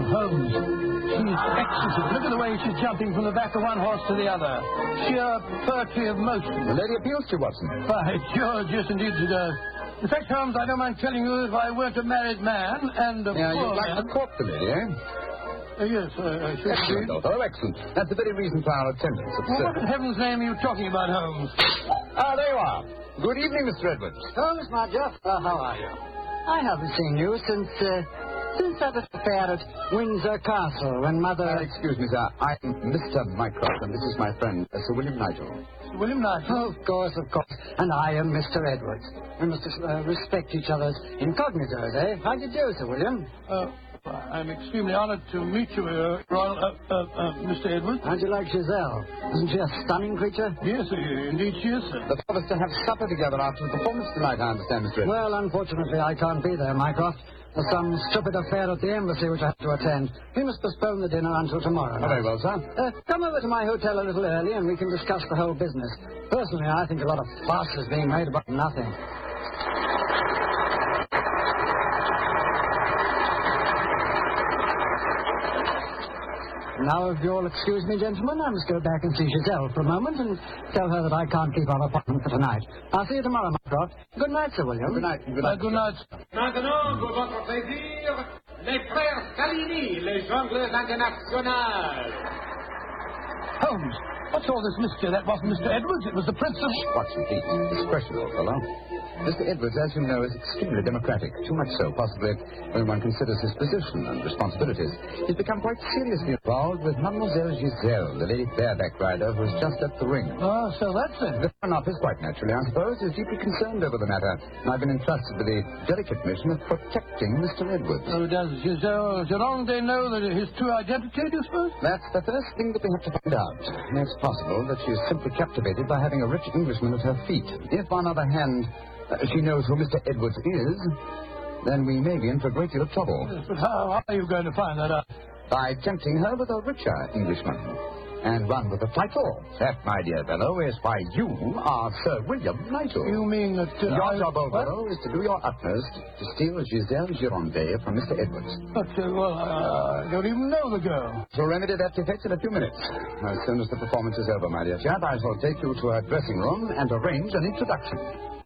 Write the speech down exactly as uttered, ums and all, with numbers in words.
Holmes. She's exquisite. Look at the way she's jumping from the back of one horse to the other. Sheer poetry of motion. The lady appeals to you, Watson. By George, yes, indeed she does. In fact, Holmes, I don't mind telling you, if I weren't a married man and a Yeah, poor you'd like man... to court the lady, eh? Uh, yes, uh, I should Excellent, indeed. Otho, excellent. That's the very reason for our attendance at the Well, what service. in heaven's name are you talking about, Holmes? Ah, there you are. Good evening, Mister Edwards. Holmes, my dear, uh, how are you? I haven't seen you since, uh, since that affair at Windsor Castle when Mother... Uh, excuse me, sir. I'm Mister Mycroft, and this is my friend, uh, Sir William Nigel. Sir William Nigel? Oh, of course, of course. And I am Mister Edwards. We must uh, respect each other's incognitos, eh? How do you do, Sir William? Uh, I'm extremely honored to meet you, uh, Royal, uh, uh, uh, Mister Edwards. How'd you like Giselle? Isn't she a stunning creature? Yes, uh, indeed she is, sir. The four of us to have supper together after the performance tonight, I understand, Mister Edwards. Well, unfortunately, I can't be there, Mycroft. There's some stupid affair at the embassy which I have to attend. We must postpone the dinner until tomorrow. Oh, very well, sir. Uh, come over to my hotel a little early and we can discuss the whole business. Personally, I think a lot of fuss is being made about nothing. Now, if you'll excuse me, gentlemen, I must go back and see Giselle for a moment and tell her that I can't keep our appointment for tonight. I'll see you tomorrow, Mycroft. Good night, Sir William. Good night. Good Uh, night. good night. Maintenant, pour votre plaisir, les frères Salini, les jongleurs internationaux. Holmes, what's all this mystery? That wasn't Mister Edwards, it was the Prince of... Watson, please. Discretion, old fellow. Mister Edwards, as you know, is extremely democratic. Too much so, possibly, when one considers his position and responsibilities. He's become quite seriously involved with Mademoiselle Giselle, the lady bareback rider who's just left the ring. Oh, so that's it. The Foreign Office, quite naturally, I suppose, is deeply concerned over the matter. And I've been entrusted with the delicate mission of protecting Mister Edwards. So does Giselle Gironde know that his true identity, do you suppose? That's the first thing that we have to find out. It's possible that she is simply captivated by having a rich Englishman at her feet. If, on the other hand, uh, she knows who Mister Edwards is, then we may be in for a great deal of trouble. Yes, but how are you going to find that out? By tempting her with a richer Englishman. And one with a title. That, my dear fellow, is why you are Sir William Nigel. You mean that... Uh, Your I- job, old what? fellow, is to do your utmost to steal Giselle Gironde from Mister Edwards. But, uh, well, uh, I don't even know the girl. We'll remedy that defect in a few minutes. As soon as the performance is over, my dear chap, I shall take you to her dressing room and arrange an introduction.